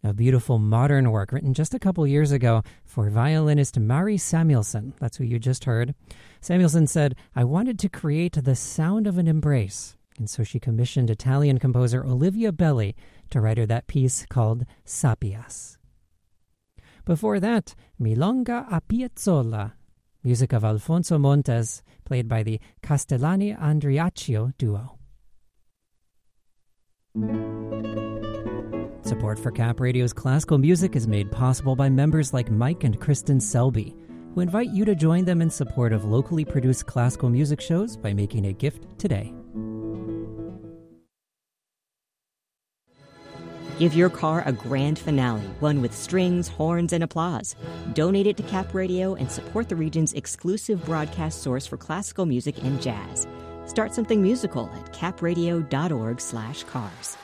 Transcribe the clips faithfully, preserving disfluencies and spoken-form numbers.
a beautiful modern work written just a couple years ago for violinist Mari Samuelson. That's who you just heard. Samuelson said, "I wanted to create the sound of an embrace." And so she commissioned Italian composer Olivia Belli to write her that piece called Sapias. Before that, Milonga a Piazzolla, music of Alfonso Montes, played by the Castellani-Andriacchio duo. Support for Cap Radio's classical music is made possible by members like Mike and Kristen Selby, who invite you to join them in support of locally produced classical music shows by making a gift today. Give your car a grand finale, one with strings, horns, and applause. Donate it to Cap Radio and support the region's exclusive broadcast source for classical music and jazz. Start something musical at capradio.org slash cars.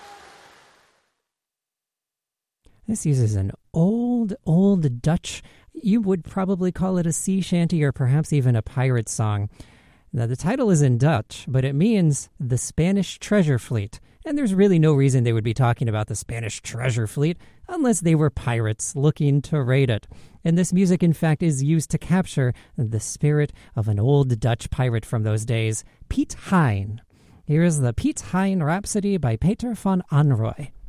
This uses an old, old Dutch, you would probably call it a sea shanty or perhaps even a pirate song. Now, the title is in Dutch, but it means the Spanish treasure fleet. And there's really no reason they would be talking about the Spanish treasure fleet unless they were pirates looking to raid it. And this music, in fact, is used to capture the spirit of an old Dutch pirate from those days, Piet Hein. Here is the Piet Hein Rhapsody by Peter van Anrooy.